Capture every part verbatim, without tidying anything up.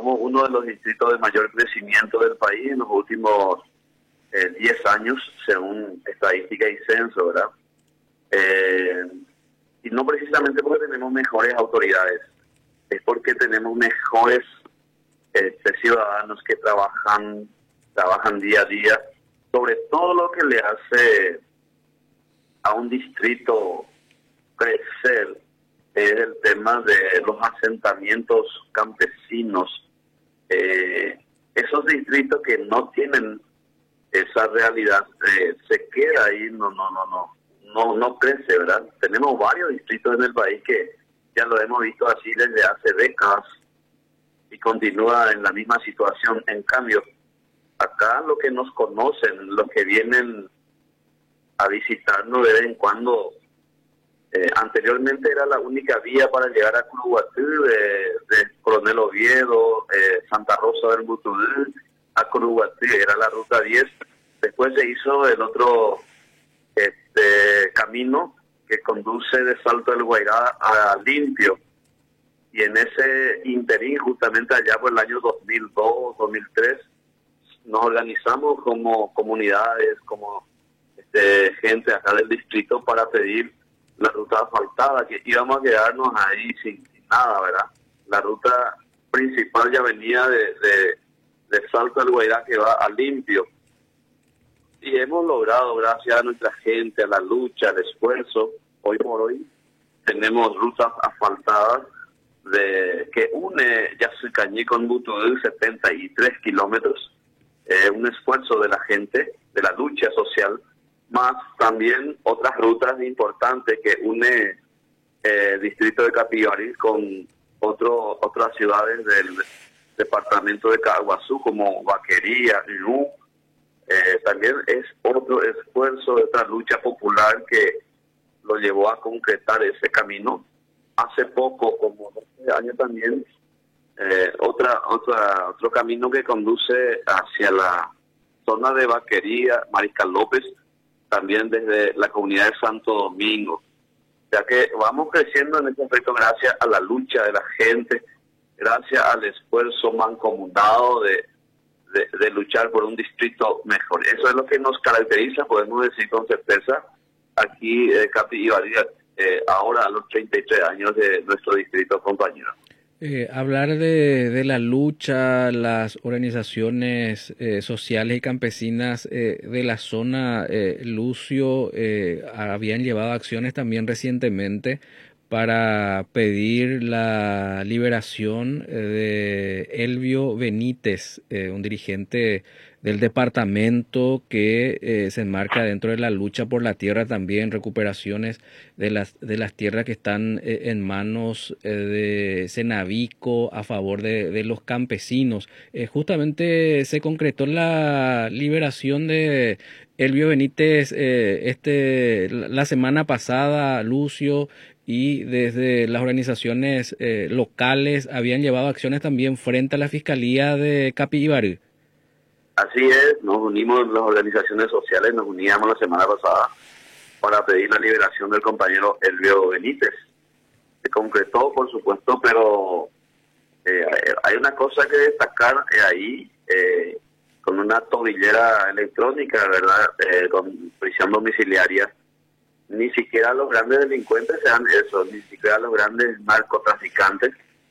somos uno de los distritos de mayor crecimiento del país en los últimos eh, diez años, según estadística y censo, ¿verdad? Eh, y no precisamente porque tenemos mejores autoridades, es porque tenemos mejores este, ciudadanos que trabajan, trabajan día a día, sobre todo lo que le hace a un distrito crecer es el tema de los asentamientos campesinos. Eh, esos distritos que no tienen esa realidad, eh, se queda ahí, no, no, no, no, no, no crece, ¿verdad? Tenemos varios distritos en el país que ya lo hemos visto así desde hace décadas y continúa en la misma situación. En cambio, acá lo que nos conocen, los que vienen a visitarnos de vez en cuando, eh, anteriormente era la única vía para llegar a Curuguatí, de, de Coronel Oviedo, eh, Santa Rosa del Butudú, a Curuguatí, era la ruta diez. Después se hizo el otro este, camino que conduce de Salto del Guairá a Limpio. Y en ese interín, justamente allá por el año dos mil dos, dos mil tres, nos organizamos como comunidades, como este, gente acá del distrito para pedir la ruta asfaltada, que íbamos a quedarnos ahí sin, sin nada, ¿verdad? La ruta principal ya venía de, de, de Salto del Guairá que va a Limpio. Y hemos logrado, gracias a nuestra gente, a la lucha, al esfuerzo, hoy por hoy tenemos rutas asfaltadas de que une Yacycañí con Butudú, setenta y tres kilómetros. Eh, un esfuerzo de la gente, de la lucha social, más también otras rutas importantes que une eh, distrito de Capivari con otro, otras ciudades del departamento de Caguazú, como Vaquería, Irú. Eh, también es otro esfuerzo de otra lucha popular que lo llevó a concretar ese camino. Hace poco, como doce años también, eh, otra, otra, otro camino que conduce hacia la zona de Vaquería, Mariscal López, también desde la comunidad de Santo Domingo. Ya que vamos creciendo en este aspecto gracias a la lucha de la gente, gracias al esfuerzo mancomunado de, de, de luchar por un distrito mejor. Eso es lo que nos caracteriza, podemos decir con certeza, aquí eh, Capivari, eh, ahora a los treinta y tres años de nuestro distrito, compañero. Eh, hablar de, de la lucha, las organizaciones eh, sociales y campesinas eh, de la zona, eh, Lucio, eh, habían llevado acciones también recientemente para pedir la liberación eh, de Elvio Benítez, eh, un dirigente del departamento que eh, se enmarca dentro de la lucha por la tierra, también recuperaciones de las de las tierras que están eh, en manos eh, de Cenavico a favor de, de los campesinos. Eh, justamente se concretó la liberación de Elvio Benítez eh, este la semana pasada, Lucio, y desde las organizaciones eh, locales habían llevado acciones también frente a la Fiscalía de Capivari. Así es, nos unimos, las organizaciones sociales, nos uníamos la semana pasada para pedir la liberación del compañero Elvio Benítez. Se concretó, por supuesto, pero eh, hay una cosa que destacar eh, ahí, eh, con una tobillera electrónica, ¿verdad?, eh, con prisión domiciliaria. Ni siquiera los grandes delincuentes sean eso, ni siquiera los grandes narcotraficantes.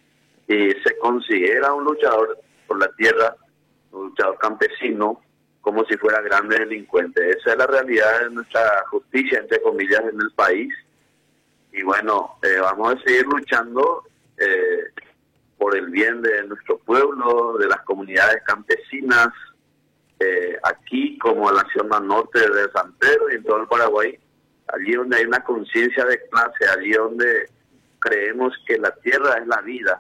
Y se considera un luchador por la tierra, un luchador campesino, como si fuera grande delincuente. Esa es la realidad de nuestra justicia, entre comillas, en el país. Y bueno, eh, vamos a seguir luchando eh, por el bien de nuestro pueblo, de las comunidades campesinas, eh, aquí como en la zona norte de San Pedro y en todo el Paraguay, allí donde hay una conciencia de clase, allí donde creemos que la tierra es la vida.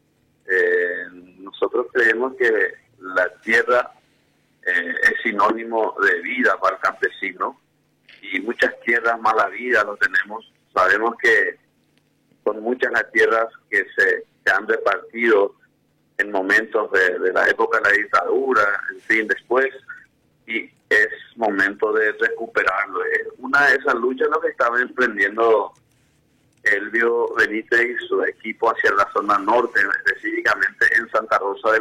Eh, nosotros creemos que la tierra eh, es sinónimo de vida para el campesino, y muchas tierras mala vida lo tenemos. Sabemos que son muchas las tierras que se, se han repartido en momentos de, de la época de la dictadura, en fin, después, y es momento de recuperarlo. Es una de esas luchas lo que estaba emprendiendo Elvio Benítez y su equipo hacia la zona norte, específicamente en Santa Rosa de